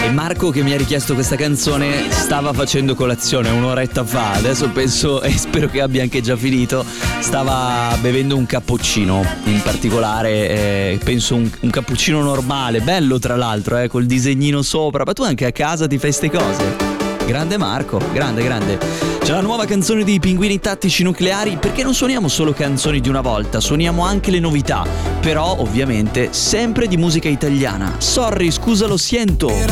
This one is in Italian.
E Marco, che mi ha richiesto questa canzone, stava facendo colazione un'oretta fa. Adesso penso, e spero che abbia anche già finito, stava bevendo un cappuccino. In particolare penso un cappuccino normale, bello tra l'altro, col disegnino sopra. Ma tu anche a casa ti fai ste cose? Grande Marco, grande, grande. C'è la nuova canzone dei Pinguini Tattici Nucleari, perché non suoniamo solo canzoni di una volta, suoniamo anche le novità, però ovviamente sempre di musica italiana. Sorry, scusa, lo siento.